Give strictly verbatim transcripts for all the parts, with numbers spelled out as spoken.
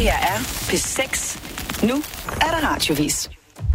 her er P seks. Nu er der radiovis.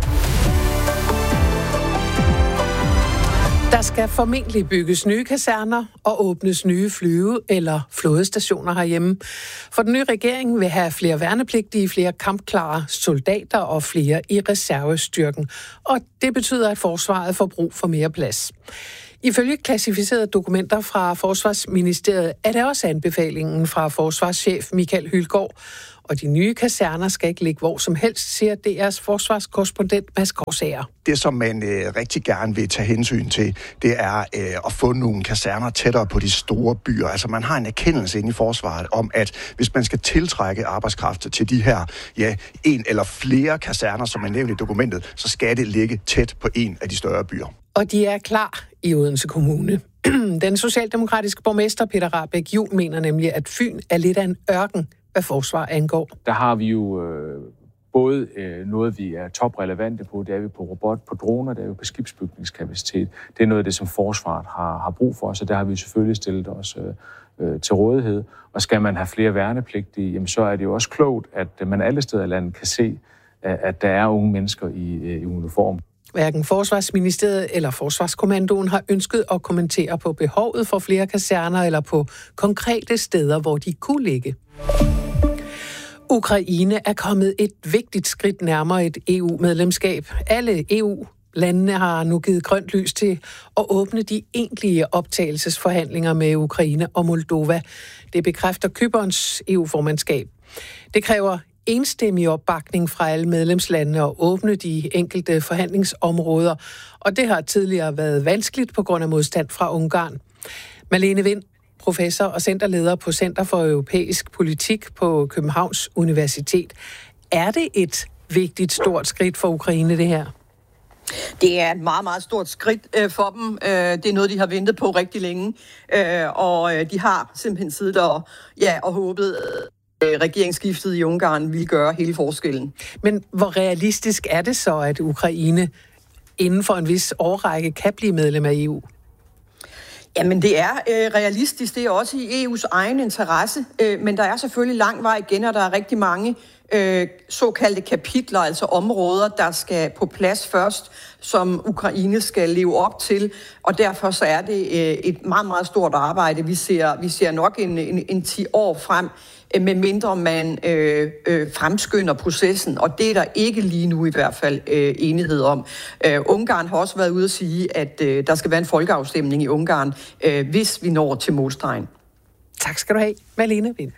Der skal formentlig bygges nye kaserner og åbnes nye flyve- eller flådestationer herhjemme. For den nye regering vil have flere værnepligtige, flere kampklare soldater og flere i reservestyrken. Og det betyder, at forsvaret får brug for mere plads. Ifølge klassificerede dokumenter fra Forsvarsministeriet er det også anbefalingen fra forsvarschef Michael Hylgaard. Og de nye kaserner skal ikke ligge hvor som helst, siger D R's forsvarskorrespondent Mads Gårdsager. Det, som man øh, rigtig gerne vil tage hensyn til, det er øh, at få nogle kaserner tættere på de store byer. Altså man har en erkendelse inde i forsvaret om, at hvis man skal tiltrække arbejdskraft til de her, ja, en eller flere kaserner, som er nævnt i dokumentet, så skal det ligge tæt på en af de større byer. Og de er klar i Odense Kommune. Den socialdemokratiske borgmester Peter Rahbæk Juhl mener nemlig, at Fyn er lidt af en ørken, hvad forsvar angår. Der har vi jo øh, både øh, noget, vi er toprelevante på, det er vi på robot, på droner, det er vi på skibsbygningskapacitet. Det er noget af det, som forsvaret har, har brug for, så der har vi selvfølgelig stillet os øh, til rådighed. Og skal man have flere værnepligtige, jamen, så er det jo også klogt, at man alle steder i landet kan se, at der er unge mennesker i, i uniform. Hverken Forsvarsministeriet eller Forsvarskommandoen har ønsket at kommentere på behovet for flere kaserner eller på konkrete steder, hvor de kunne ligge. Ukraine er kommet et vigtigt skridt nærmere et E U-medlemskab. Alle E U-landene har nu givet grønt lys til at åbne de egentlige optagelsesforhandlinger med Ukraine og Moldova. Det bekræfter Cyperns E U-formandskab. Det kræver enstemmig opbakning fra alle medlemslandene at åbne de enkelte forhandlingsområder, og det har tidligere været vanskeligt på grund af modstand fra Ungarn. Malene Vind, professor og centerleder på Center for Europæisk Politik på Københavns Universitet. Er det et vigtigt, stort skridt for Ukraine, det her? Det er et meget, meget stort skridt øh, for dem. Øh, det er noget, de har ventet på rigtig længe, øh, og øh, de har simpelthen siddet og, ja, og håbet, øh, regeringsskiftet i Ungarn ville gøre hele forskellen. Men hvor realistisk er det så, at Ukraine inden for en vis årrække kan blive medlem af E U? Jamen, det er øh, realistisk. Det er også i E U's egen interesse, øh, men der er selvfølgelig lang vej igen, og der er rigtig mange øh, såkaldte kapitler, altså områder, der skal på plads først, som Ukraine skal leve op til, og derfor så er det øh, et meget, meget stort arbejde. Vi ser, vi ser nok en, en, en ti år frem, øh, med mindre man øh, øh, fremskynder processen, og det er der ikke lige nu i hvert fald øh, enighed om. Øh, Ungarn har også været ude at sige, at øh, der skal være en folkeafstemning i Ungarn, øh, hvis vi når til målstregen. Tak skal du have, Malene Vind.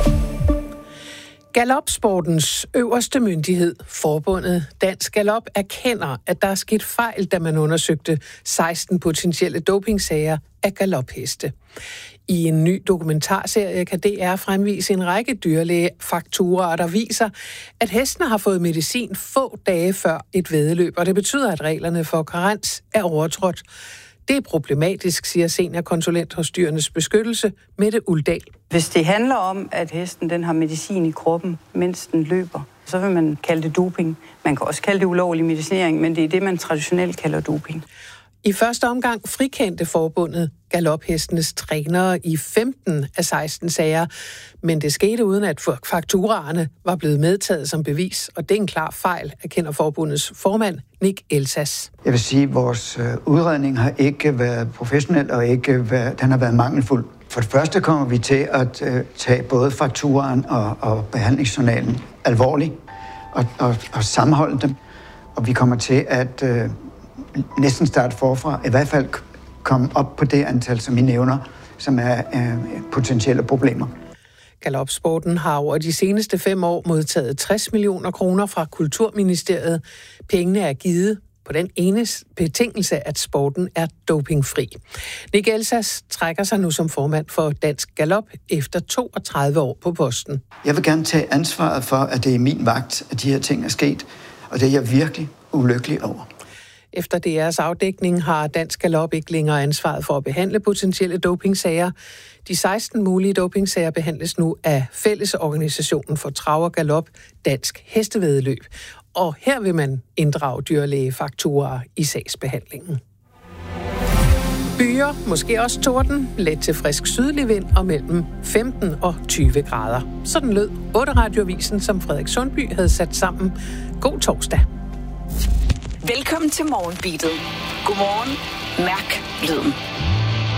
Galopsportens øverste myndighed, forbundet Dansk Galop, erkender, at der er sket fejl, da man undersøgte seksten potentielle dopingsager af galopheste. I en ny dokumentarserie kan D R fremvise en række dyrlægefakturaer, der viser, at hestene har fået medicin få dage før et væddeløb, og det betyder, at reglerne for karens er overtrådt. Det er problematisk, siger seniorkonsulent hos Dyrenes Beskyttelse, Mette Uldal. Hvis det handler om, at hesten den har medicin i kroppen, mens den løber, så vil man kalde det doping. Man kan også kalde det ulovlig medicinering, men det er det, man traditionelt kalder doping. I første omgang frikendte forbundet galophestenes trænere i femten af seksten sager, men det skete uden, at fakturaerne var blevet medtaget som bevis, og det er en klar fejl, erkender forbundets formand, Nick Elsas. Jeg vil sige, at vores udredning har ikke været professionel, og ikke været, den har været mangelfuld. For det første kommer vi til at uh, tage både fakturaen og, og behandlingsjournalen alvorligt, og, og, og sammenholde dem, og vi kommer til at uh, næsten starte forfra, i hvert fald komme op på det antal, som I nævner, som er øh, potentielle problemer. Galopsporten har over de seneste fem år modtaget tres millioner kroner fra Kulturministeriet. Pengene er givet på den ene betingelse, at sporten er dopingfri. Nick Elsas trækker sig nu som formand for Dansk Galop efter toogtredive år på posten. Jeg vil gerne tage ansvaret for, at det er min vagt, at de her ting er sket, og det er jeg virkelig ulykkelig over. Efter D R's afdækning har Dansk Galop ikke længere ansvaret for at behandle potentielle dopingsager. De seksten mulige dopingsager behandles nu af Fællesorganisationen for Trav og Galop, Dansk Hestevæddeløb. Og her vil man inddrage dyrlægefakturer i sagsbehandlingen. Byer, måske også torden, let til frisk sydlig vind og mellem femten og tyve grader. Sådan lød otte Radioavisen, som Frederik Sundby havde sat sammen. God torsdag. Velkommen til Morgenbeatet. Godmorgen. Mærk lyden.